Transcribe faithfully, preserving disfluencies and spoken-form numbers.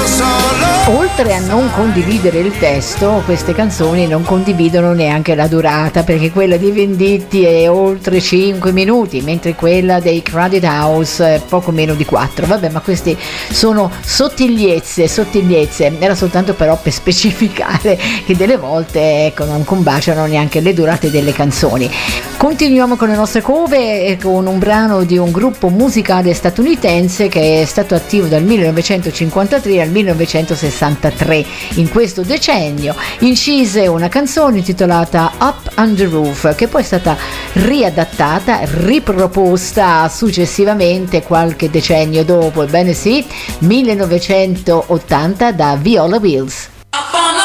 Oltre a non condividere il testo, queste canzoni non condividono neanche la durata, perché quella di Venditti è oltre cinque minuti, mentre quella dei Crowded House è poco meno di quattro. Vabbè, ma queste sono sottigliezze, sottigliezze. Era soltanto però per specificare che delle volte, ecco, non combaciano neanche le durate delle canzoni. Continuiamo con le nostre cover, con un brano di un gruppo musicale statunitense che è stato attivo dal millenovecentocinquantatré al millenovecentosessantatré. In questo decennio incise una canzone intitolata Up on the Roof, che poi è stata riadattata, riproposta successivamente qualche decennio dopo, ebbene sì, millenovecentottanta da Viola Wills.